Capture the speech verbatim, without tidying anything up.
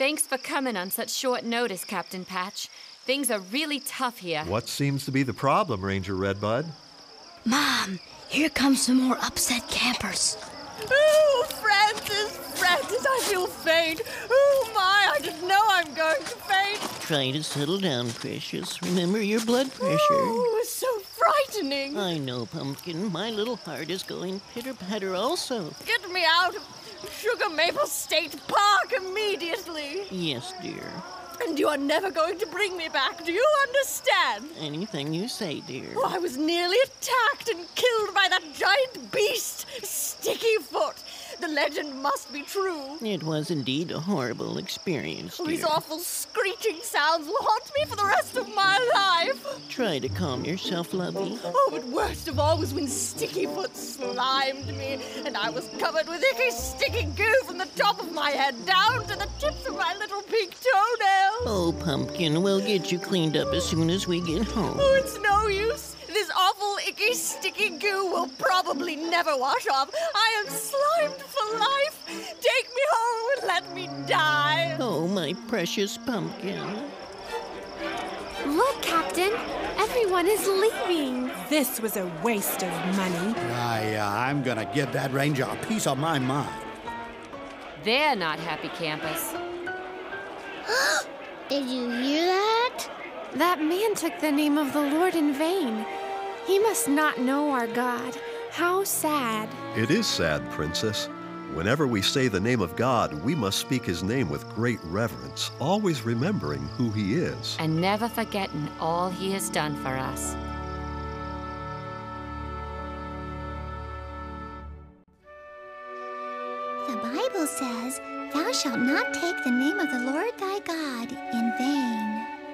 Thanks for coming on such short notice, Captain Patch. Things are really tough here. What seems to be the problem, Ranger Redbud? Mom, here come some more upset campers. Oh, Francis, Francis, I feel faint. Oh, my, I just know I'm going to faint. Try to settle down, Precious. Remember your blood pressure. Oh, it's so frightening. I know, Pumpkin. My little heart is going pitter-patter also. Get me out of Sugar Maple State Park immediately. Yes, dear. And you are never going to bring me back, do you understand? Anything you say, dear. Oh, I was nearly attacked and killed by that giant beast, Sticky Foot. The legend must be true. It was indeed a horrible experience, Oh, dear. these awful screeching sounds will haunt me for the rest of my life. Try to calm yourself, lovey. Oh, but worst of all was when Sticky Foot slimed me, and I was covered with icky, sticky goo from the top of my head down to the tips of my little pink toenails. Oh, Pumpkin, we'll get you cleaned up as soon as we get home. Oh, it's no use. This awful, icky, sticky goo will probably never wash off. I am slimed for life. Take me home and let me die. Oh, my precious Pumpkin. Look, Captain. Everyone is leaving. This was a waste of money. I, uh, I'm gonna give that ranger a piece of my mind. They're not happy campers. Did you hear that? That man took the name of the Lord in vain. He must not know our God. How sad. It is sad, Princess. Whenever we say the name of God, we must speak his name with great reverence, always remembering who he is. And never forgetting all he has done for us. The Bible says, "Thou shalt not take the name of the Lord thy God in vain."